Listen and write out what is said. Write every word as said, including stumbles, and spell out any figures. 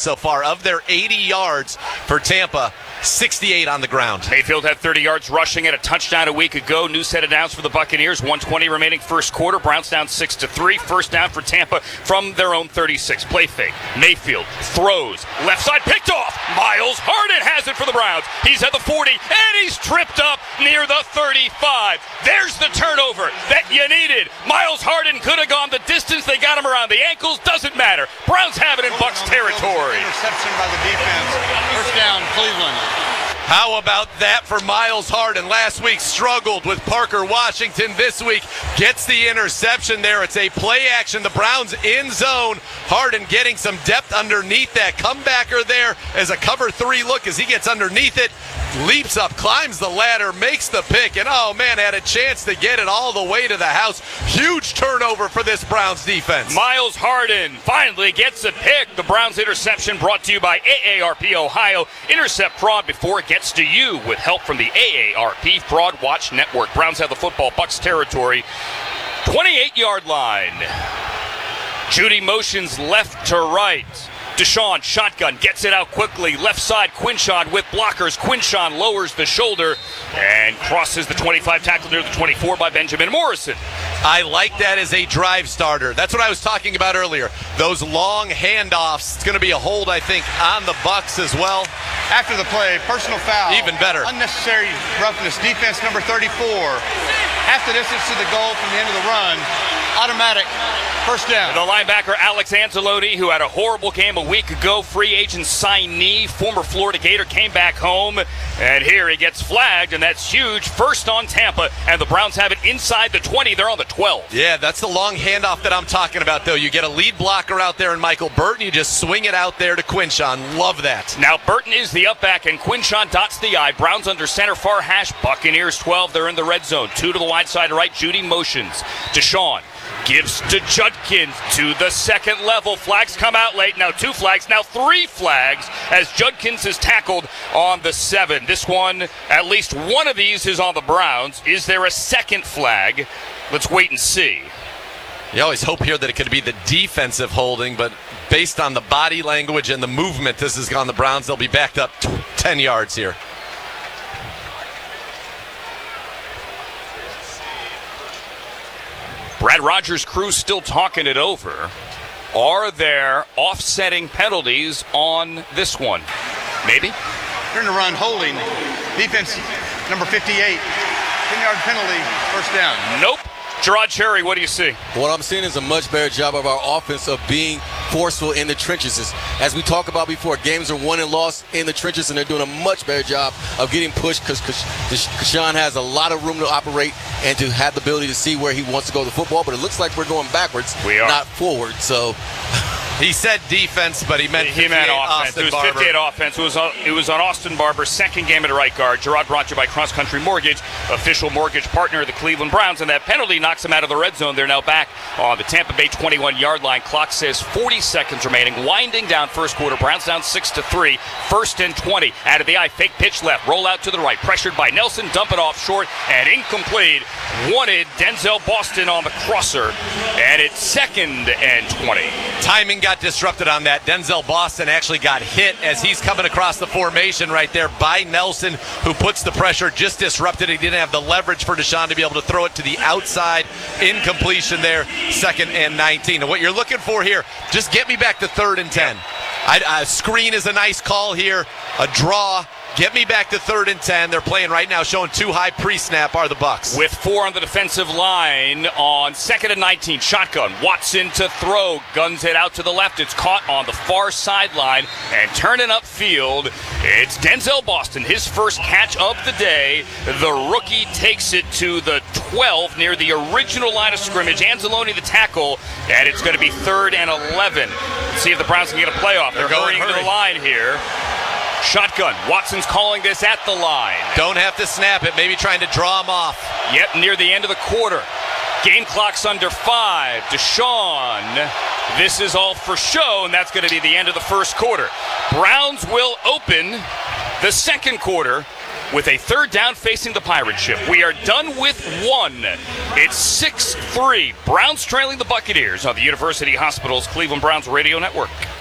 so far. Of their eighty yards for Tampa, sixty-eight on the ground. Mayfield had thirty yards rushing at a touchdown a week ago. New set announced for the Buccaneers. one twenty remaining first quarter. Browns down six to three. First down for Tampa from their own thirty-six. Play fake. Mayfield throws. Left side picked off. Miles Harden has it for the Browns. He's at the forty, and he's tripped up near the thirty-five. There's the turnover that you needed. Miles Harden could have gone the distance. They got him around the ankles. Doesn't matter. Browns have it in Bucs territory. Interception by the defense. First down, Cleveland. How about that for Miles Harden? Last week struggled with Parker Washington. This week gets the interception there. It's a play action. The Browns in zone. Harden getting some depth underneath that. Comebacker there as a cover three look as he gets underneath it. Leaps up, climbs the ladder, makes the pick, and oh man, had a chance to get it all the way to the house. Huge turnover for this Browns defense. Miles Harden finally gets a pick. The Browns interception brought to you by A A R P Ohio. Intercept fraud before it gets to you with help from the A A R P Fraud Watch Network. Browns have the football, Bucs territory. twenty-eight-yard line. Judy motions left to right. Deshaun, shotgun, gets it out quickly. Left side, Quinshon with blockers. Quinshon lowers the shoulder and crosses the twenty-five, tackle near the twenty-four by Benjamin Morrison. I like that as a drive starter. That's what I was talking about earlier. Those long handoffs. It's going to be a hold, I think, on the Bucs as well. After the play, personal foul. Even better. Unnecessary roughness. Defense number thirty-four. Half the distance to the goal from the end of the run. Automatic. First down. The linebacker Alex Anzalone, who had a horrible game a week ago, free agent signee, former Florida Gator, came back home, and here he gets flagged, and that's huge. First on Tampa, and the Browns have it inside the twenty. They're on the twelve. Yeah, that's the long handoff that I'm talking about, though. You get a lead blocker out there in Michael Burton. You just swing it out there to Quinshon. Love that. Now Burton is the up back, and Quinshon dots the I. Browns under center, far hash. Buccaneers twelve. They're in the red zone. Two to the wide side right. Judy motions. Deshaun gives to Judkins to the second level. Flags come out late. Now two flags, now three flags as Judkins is tackled on the seven. This one, at least one of these is on the Browns. Is there a second flag? Let's wait and see. You always hope here that it could be the defensive holding, but based on the body language and the movement, this has gone the Browns. They'll be backed up ten yards here. Brad Rogers' crew still talking it over. Are there offsetting penalties on this one? Maybe. Turn to run, holding. Defense number fifty-eight. ten-yard penalty, first down. Nope. Gerard Cherry, what do you see? What I'm seeing is a much better job of our offense of being forceful in the trenches. As we talked about before, games are won and lost in the trenches, and they're doing a much better job of getting pushed because Deshaun has a lot of room to operate and to have the ability to see where he wants to go with the football. But it looks like we're going backwards, we are. not forward. So he said defense, but he meant he meant offense. Austin it was Barber. fifty-eight offense. It was on, it was on Austin Barber's second game at right guard. Gerard brought to you by Cross Country Mortgage, official mortgage partner of the Cleveland Browns, and that penalty knocks them out of the red zone. They're now back on the Tampa Bay twenty-one-yard line. Clock says forty seconds remaining. Winding down first quarter. Browns down six to three. First and twenty. Out of the eye. Fake pitch left. Roll out to the right. Pressured by Nelson. Dump it off short and incomplete. Wanted Denzel Boston on the crosser. And it's second and twenty. Timing got disrupted on that. Denzel Boston actually got hit as he's coming across the formation right there by Nelson, who puts the pressure, just disrupted. He didn't have the leverage for Deshaun to be able to throw it to the outside. Incompletion there, second and nineteen. And what you're looking for here, just get me back to third and ten. I, a screen is a nice call here, a draw. Get me back to third and ten. They're playing right now, showing too high pre-snap are the Bucs. With four on the defensive line on second and nineteen. Shotgun. Watson to throw. Guns it out to the left. It's caught on the far sideline and turning upfield. It's Denzel Boston, his first catch of the day. The rookie takes it to the twelve near the original line of scrimmage. Anzalone the tackle, and it's going to be third and eleven. Let's see if the Browns can get a playoff. They're, They're going to the line here. Shotgun. Watson's calling this at the line. Don't have to snap it. Maybe trying to draw him off. Yep, near the end of the quarter. Game clock's under five. Deshaun. This is all for show, and that's going to be the end of the first quarter. Browns will open the second quarter with a third down facing the pirate ship. We are done with one. It's six three. Browns trailing the Buccaneers on the University Hospital's Cleveland Browns radio network.